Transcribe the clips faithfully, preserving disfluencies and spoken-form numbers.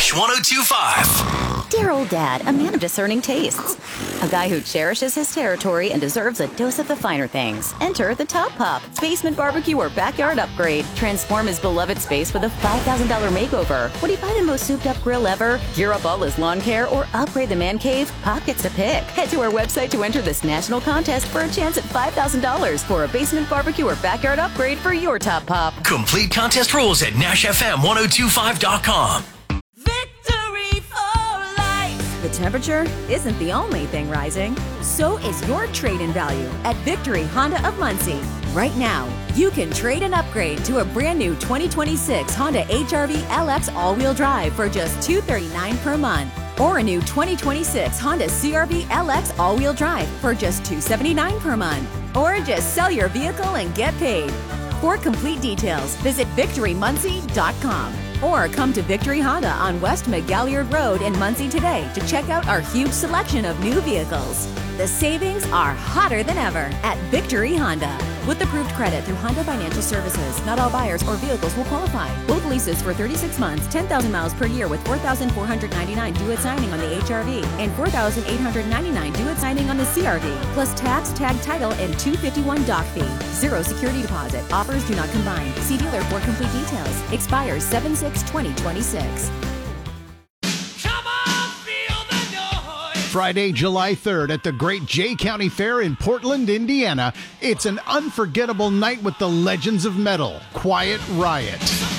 Fresh one oh two point five. Dear old dad, a man of discerning tastes. A guy who cherishes his territory and deserves a dose of the finer things. Enter the Top Pop, basement barbecue or backyard upgrade. Transform his beloved space with a five thousand dollars makeover. Would he buy the most souped up grill ever, gear up all his lawn care, or upgrade the man cave? Pop gets to pick. Head to our website to enter this national contest for a chance at five thousand dollars for a basement barbecue or backyard upgrade for your Top Pop. Complete contest rules at Nash F M ten twenty-five dot com. The temperature isn't the only thing rising. So is your trade-in value at Victory Honda of Muncie. Right now, you can trade and upgrade to a brand new twenty twenty-six Honda H R V L X all-wheel drive for just two hundred thirty-nine dollars per month. Or a new twenty twenty-six Honda C R V L X all-wheel drive for just two hundred seventy-nine dollars per month. Or just sell your vehicle and get paid. For complete details, visit victory muncie dot com. Or come to Victory Honda on West McGalliard Road in Muncie today to check out our huge selection of new vehicles. The savings are hotter than ever at Victory Honda. With approved credit through Honda Financial Services, not all buyers or vehicles will qualify. Both leases for thirty-six months, ten thousand miles per year with four thousand four hundred ninety-nine dollars due at signing on the H R V and four thousand eight hundred ninety-nine dollars due at signing on the C R V, plus tax, tag title, and two hundred fifty-one dollars dock fee. Zero security deposit. Offers do not combine. See dealer for complete details. Expires seven six twenty twenty-six. Friday, July third at the Great Jay County Fair in Portland, Indiana. It's an unforgettable night with the legends of metal, Quiet Riot.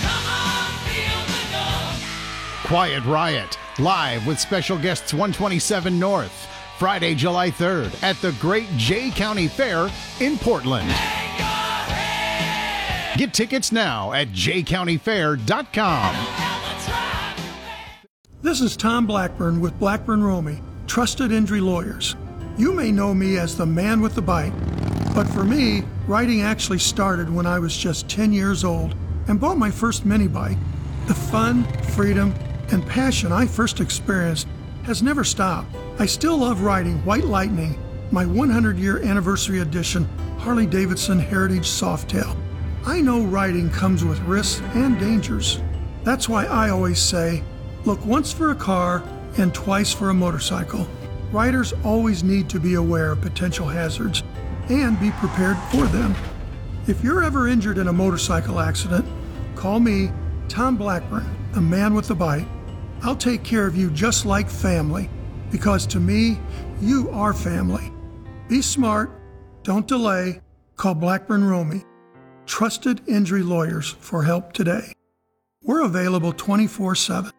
Quiet Riot, live with special guests one twenty-seven North. Friday, July third at the Great Jay County Fair in Portland. Get tickets now at jay county fair dot com. This is Tom Blackburn with Blackburn Romey, Trusted Injury Lawyers. You may know me as the man with the bite, but for me, writing actually started when I was just ten years old and bought my first mini bike. The fun, freedom, and passion I first experienced has never stopped. I still love riding White Lightning, my one hundred year anniversary edition Harley-Davidson Heritage Softail. I know riding comes with risks and dangers. That's why I always say, look once for a car and twice for a motorcycle. Riders always need to be aware of potential hazards and be prepared for them. If you're ever injured in a motorcycle accident, call me, Tom Blackburn, the man with the bite. I'll take care of you just like family, because to me, you are family. Be smart, don't delay, call Blackburn Romey, Trusted Injury Lawyers for help today. We're available twenty-four seven.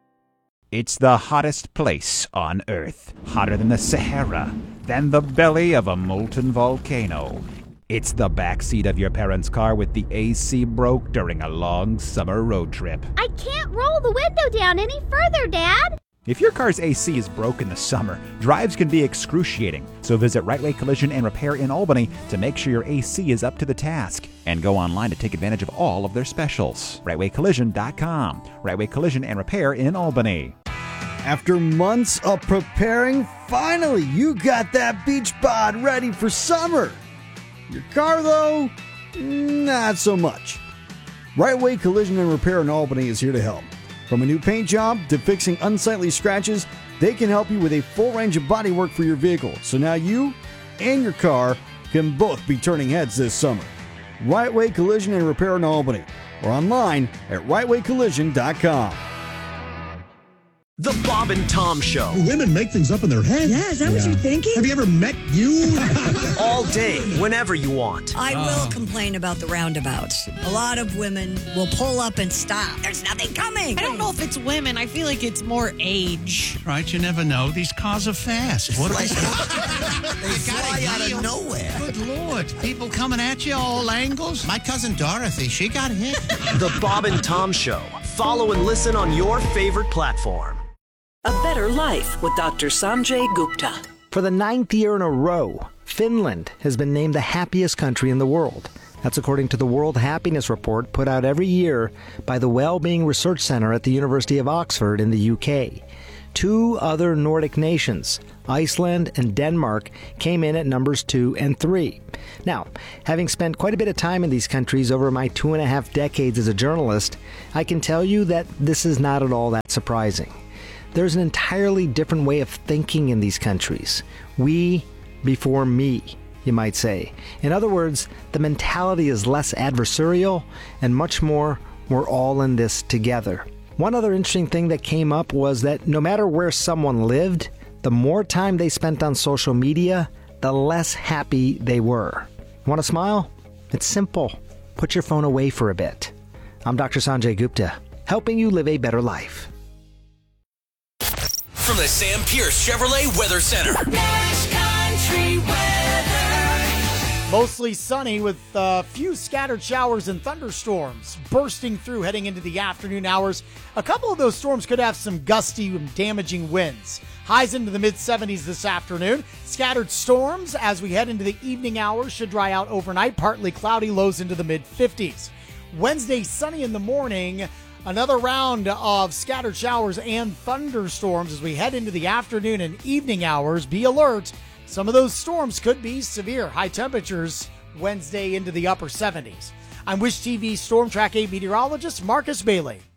It's the hottest place on Earth, hotter than the Sahara, than the belly of a molten volcano. It's the backseat of your parents' car with the A C broke during a long summer road trip. I can't roll the window down any further, Dad. If your car's A C is broke in the summer, drives can be excruciating. So visit Right Way Collision and Repair in Albany to make sure your A C is up to the task. And go online to take advantage of all of their specials. right way collision dot com. Right Way Collision and Repair in Albany. After months of preparing, finally you got that beach bod ready for summer. Your car, though, not so much. Right Way Collision and Repair in Albany is here to help. From a new paint job to fixing unsightly scratches, they can help you with a full range of bodywork for your vehicle. So now you and your car can both be turning heads this summer. Right Way Collision and Repair in Albany, or online at right way collision dot com. The Bob and Tom Show. Women make things up in their head. Yeah, is that yeah. what you're thinking? Have you ever met you? All day, whenever you want. I oh. will complain about the roundabouts. A lot of women will pull up and stop. There's nothing coming. I don't know if it's women. I feel like it's more age. Right, you never know. These cars are fast. What like, they fly out of nowhere. Good Lord. People coming at you all angles. My cousin Dorothy, she got hit. The Bob and Tom Show. Follow and listen on your favorite platform. A better life with Doctor Sanjay Gupta. For the ninth year in a row, Finland has been named the happiest country in the world. That's according to the World Happiness Report put out every year by the Wellbeing Research Center at the University of Oxford in the U K. Two other Nordic nations, Iceland and Denmark, came in at numbers two and three. Now, having spent quite a bit of time in these countries over my two and a half decades as a journalist, I can tell you that this is not at all that surprising. There's an entirely different way of thinking in these countries. We before me, you might say. In other words, the mentality is less adversarial and much more, we're all in this together. One other interesting thing that came up was that no matter where someone lived, the more time they spent on social media, the less happy they were. Want to smile? It's simple. Put your phone away for a bit. I'm Doctor Sanjay Gupta, helping you live a better life. From the Sam Pierce Chevrolet Weather Center. Nash Country Weather. Mostly sunny with a few scattered showers and thunderstorms bursting through heading into the afternoon hours. A couple of those storms could have some gusty and damaging winds. Highs into the mid seventies this afternoon. Scattered storms as we head into the evening hours should dry out overnight. Partly cloudy, lows into the mid fifties. Wednesday, sunny in the morning. Another round of scattered showers and thunderstorms as we head into the afternoon and evening hours. Be alert. Some of those storms could be severe. High temperatures Wednesday into the upper seventies. I'm Wish T V Storm Track eight meteorologist Marcus Bailey.